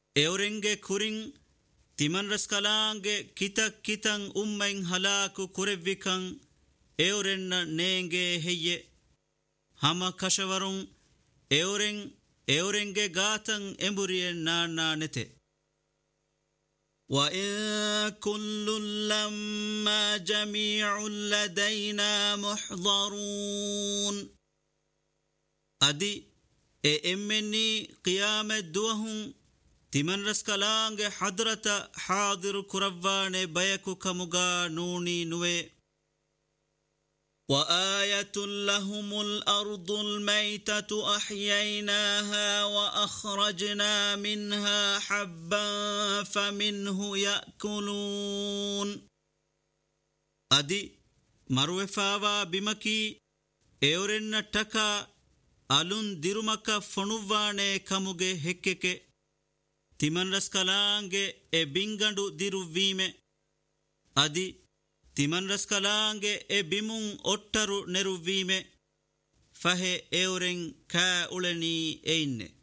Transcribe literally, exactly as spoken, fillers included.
eorenge kuring timan raskalange kitak kitang ummain halaku kurevvikan eorenna neenge heye hama kashawarun eoren eorenge gatan emburiyen naana nete wa in kullun lamma jami'un ladaina muhdharun adi e emmeni qiyamet duwahun timan raskalange hadrata hadir kuravane bayaku kamuga nuni nuwe وآية لهم الأرض الميتة أحييناها وأخرجنا منها حبا فمنه يأكلون أدي مروفاوا بمكي ايورن تكا ألون ديرمكا فنواني كموغي هككي تمن رسكالانگي اي بينگندو ديرو ويمي أدي timan raskalange e bimun ottaru neruvime fahe euren ka uleni einne